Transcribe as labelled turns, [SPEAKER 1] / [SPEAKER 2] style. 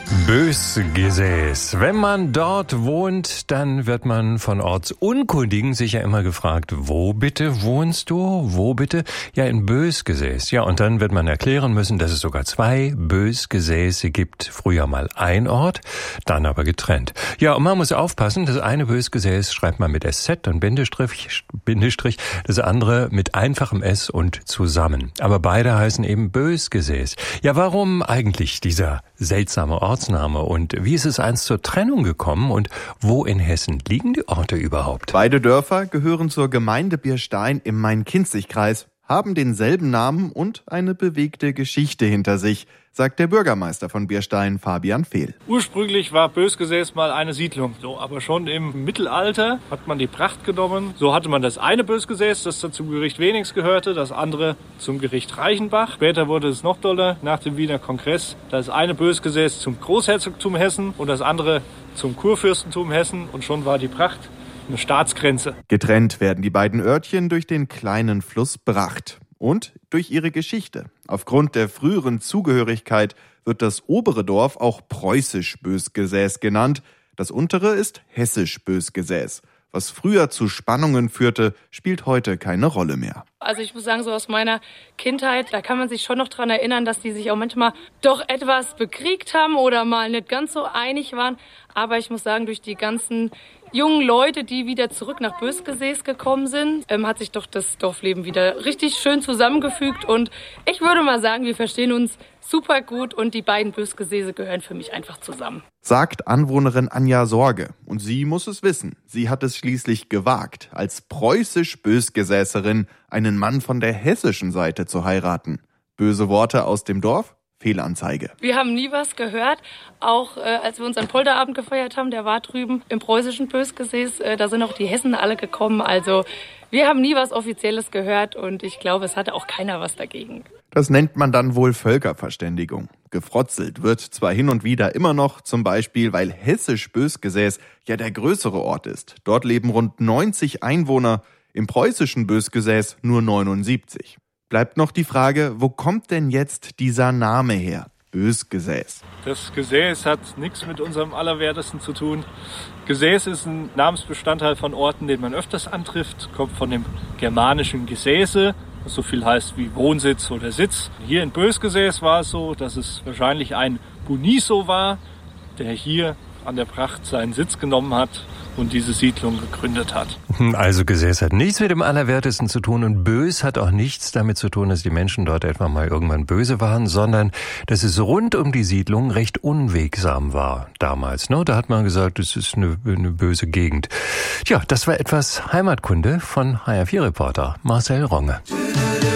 [SPEAKER 1] Bösgesäß. Wenn man dort wohnt, dann wird man von Ortsunkundigen sicher immer gefragt, wo bitte wohnst du? Wo bitte? Ja, in Bösgesäß. Ja, und dann wird man erklären müssen, dass es sogar 2 Bösgesäße gibt. Früher mal ein Ort, dann aber getrennt. Ja, und man muss aufpassen, das eine Bösgesäß schreibt man mit SZ und Bindestrich, das andere mit einfachem S und zusammen. Aber beide heißen eben Bösgesäß. Ja, warum eigentlich dieser seltsame Ortsname und wie ist es einst zur Trennung gekommen und wo in Hessen liegen die Orte überhaupt?
[SPEAKER 2] Beide Dörfer gehören zur Gemeinde Bierstein im Main-Kinzig-Kreis, haben denselben Namen und eine bewegte Geschichte hinter sich, sagt der Bürgermeister von Bierstein, Fabian Fehl.
[SPEAKER 3] Ursprünglich war Bösgesäß mal eine Siedlung. So, aber schon im Mittelalter hat man die Pracht genommen. So hatte man das eine Bösgesäß, das dann zum Gericht Wenings gehörte, das andere zum Gericht Reichenbach. Später wurde es noch doller nach dem Wiener Kongress. Das eine Bösgesäß zum Großherzogtum Hessen und das andere zum Kurfürstentum Hessen. Und schon war die Pracht eine Staatsgrenze.
[SPEAKER 2] Getrennt werden die beiden Örtchen durch den kleinen Fluss Bracht und durch ihre Geschichte. Aufgrund der früheren Zugehörigkeit wird das obere Dorf auch preußisch Bösgesäß genannt. Das untere ist hessisch Bösgesäß. Was früher zu Spannungen führte, spielt heute keine Rolle mehr.
[SPEAKER 4] Also ich muss sagen, so aus meiner Kindheit, da kann man sich schon noch dran erinnern, dass die sich auch manchmal doch etwas bekriegt haben oder mal nicht ganz so einig waren. Aber ich muss sagen, durch die ganzen jungen Leute, die wieder zurück nach Bösgesäß gekommen sind, hat sich doch das Dorfleben wieder richtig schön zusammengefügt. Und ich würde mal sagen, wir verstehen uns super gut und die beiden Bösgesäße gehören für mich einfach zusammen.
[SPEAKER 2] Sagt Anwohnerin Anja Sorge. Und sie muss es wissen. Sie hat es schließlich gewagt, als preußisch Bösgesäßerin einen Mann von der hessischen Seite zu heiraten. Böse Worte aus dem Dorf? Fehlanzeige.
[SPEAKER 4] Wir haben nie was gehört, auch als wir unseren Polterabend gefeiert haben, der war drüben im preußischen Bösgesäß, da sind auch die Hessen alle gekommen, also wir haben nie was Offizielles gehört und ich glaube, es hatte auch keiner was dagegen.
[SPEAKER 2] Das nennt man dann wohl Völkerverständigung. Gefrotzelt wird zwar hin und wieder immer noch, zum Beispiel, weil hessisch Bösgesäß ja der größere Ort ist. Dort leben rund 90 Einwohner, im preußischen Bösgesäß nur 79. Bleibt noch die Frage, wo kommt denn jetzt dieser Name her? Bösgesäß.
[SPEAKER 3] Das Gesäß hat nichts mit unserem Allerwertesten zu tun. Gesäß ist ein Namensbestandteil von Orten, den man öfters antrifft, kommt von dem germanischen Gesäße, was so viel heißt wie Wohnsitz oder Sitz. Hier in Bösgesäß war es so, dass es wahrscheinlich ein Buniso war, der hier an der Pracht seinen Sitz genommen hat und diese Siedlung gegründet hat.
[SPEAKER 1] Also Gesäß hat nichts mit dem Allerwertesten zu tun und Bös hat auch nichts damit zu tun, dass die Menschen dort etwa mal irgendwann böse waren, sondern dass es rund um die Siedlung recht unwegsam war damals. Ne? Da hat man gesagt, es ist eine böse Gegend. Tja, das war etwas Heimatkunde von HR4-Reporter Marcel Ronge.